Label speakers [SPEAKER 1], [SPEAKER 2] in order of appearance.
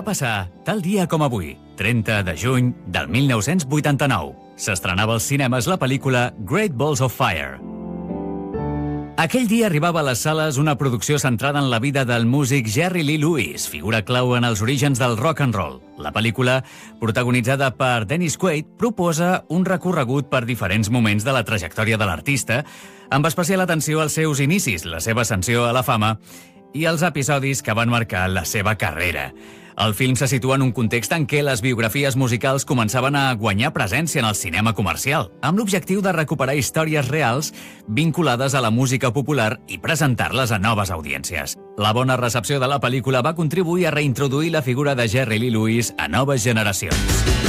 [SPEAKER 1] va passar tal dia com avui, 30 de juny del 1989. S'estrenava als cinemes la pel·lícula Great Balls of Fire. Aquell dia arribava a les sales una producció centrada en la vida del músic Jerry Lee Lewis, figura clau en els orígens del rock and roll. La pel·lícula, protagonitzada per Dennis Quaid, proposa un recorregut per diferents moments de la trajectòria de l'artista, amb especial atenció als seus inicis, la seva ascensió a la fama i els episodis que van marcar la seva carrera. El film se situa en un context en què les biografies musicals començaven a guanyar presència en el cinema comercial, amb l'objectiu de recuperar històries reals vinculades a la música popular i presentar-les a noves audiències. La bona recepció de la pel·lícula va contribuir a reintroduir la figura de Jerry Lee Lewis a noves generacions.